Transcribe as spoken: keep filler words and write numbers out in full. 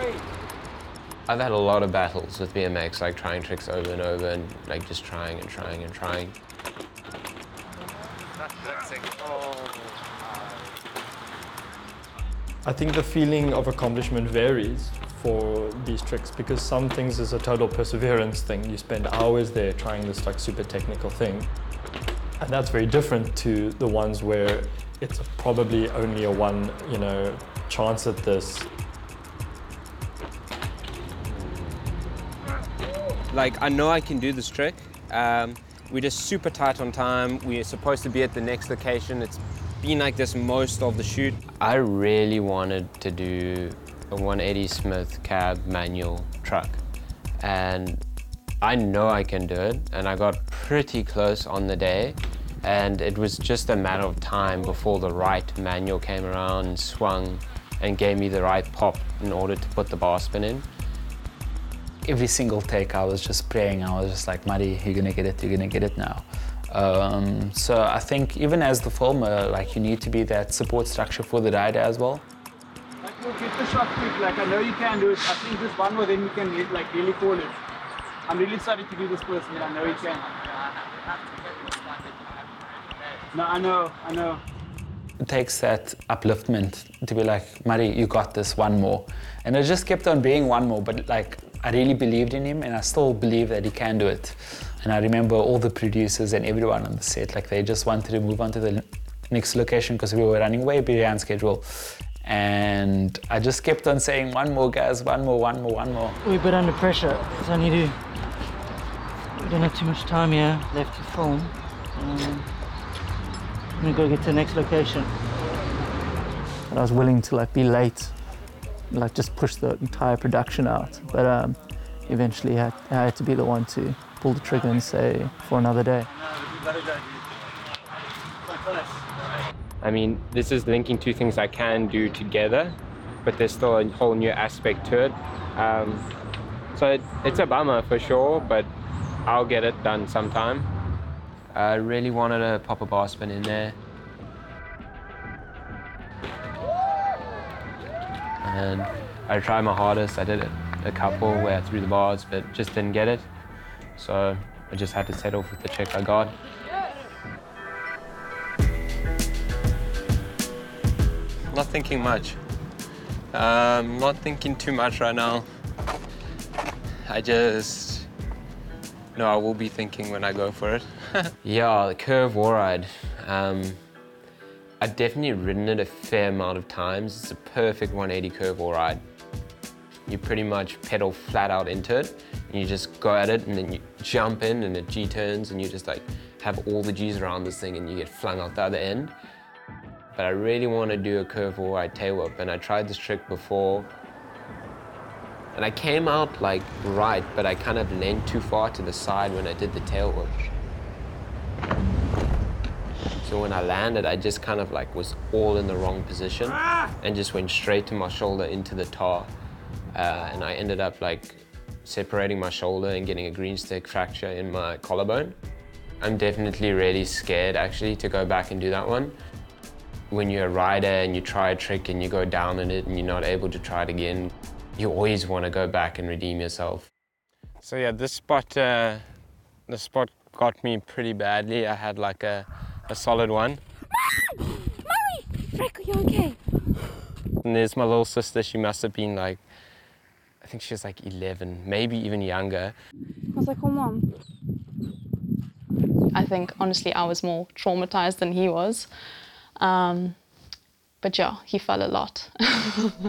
I've had a lot of battles with B M X, like trying tricks over and over and like just trying and trying and trying. I think the feeling of accomplishment varies for these tricks because some things is a total perseverance thing. You spend hours there trying this like super technical thing. And that's very different to the ones where it's probably only a one, you know, chance at this. Like, I know I can do this trick. Um, we're just super tight on time. We're supposed to be at the next location. It's been like this most of the shoot. I really wanted to do a one eighty Smith cab manual truck. And I know I can do it. And I got pretty close on the day. And it was just a matter of time before the right manual came around and swung and gave me the right pop in order to put the bar spin in. Every single take I was just praying, I was just like, Muddy, you're gonna get it, you're gonna get it now. Um, so I think even as the filmer, like you need to be that support structure for the rider as well. Like, you'll get the shot quick, like I know you can do it. I think this one more then you can get, like really call it. I'm really sorry to do this person, but I know you can. No, I know, I know. It takes that upliftment to be like, Muddy, you got this, one more. And it just kept on being one more, but like, I really believed in him and I still believe that he can do it. And I remember all the producers and everyone on the set, like they just wanted to move on to the next location because we were running way behind schedule. And I just kept on saying, one more guys, one more, one more, one more. We're a bit under pressure, so I need to, we don't have too much time here left to film. Um, I'm gonna go get to the next location. And I was willing to like be late, like just push the entire production out. But um, eventually I had, I had to be the one to pull the trigger and say, for another day. I mean, this is linking two things I can do together, but there's still a whole new aspect to it. Um, so it, it's a bummer for sure, but I'll get it done sometime. I really wanted to pop a bar spin in there. And I tried my hardest. I did it a couple where I threw the bars, but just didn't get it. So I just had to settle with the check I got. Not thinking much. Um, not thinking too much right now. I just, no, I will be thinking when I go for it. Yeah, the curve wall ride. Um, I've definitely ridden it a fair amount of times. It's a perfect one eighty curve wall ride. You pretty much pedal flat out into it, and you just go at it, and then you jump in, and it G-turns, and you just like have all the G's around this thing, and you get flung out the other end. But I really want to do a curve wall ride tail whip, and I tried this trick before. And I came out like right, but I kind of leaned too far to the side when I did the tail whip. So when I landed, I just kind of like was all in the wrong position and just went straight to my shoulder into the tar. Uh, and I ended up like separating my shoulder and getting a green stick fracture in my collarbone. I'm definitely really scared actually to go back and do that one. When you're a rider and you try a trick and you go down in it and you're not able to try it again, you always want to go back and redeem yourself. So yeah, this spot, uh, the spot got me pretty badly. I had like a, a solid one. Mummy! Rick, are you okay? And there's my little sister. She must have been like, I think she was like eleven, maybe even younger. I was like, oh, Mom. I think, honestly, I was more traumatized than he was. Um, but yeah, he fell a lot.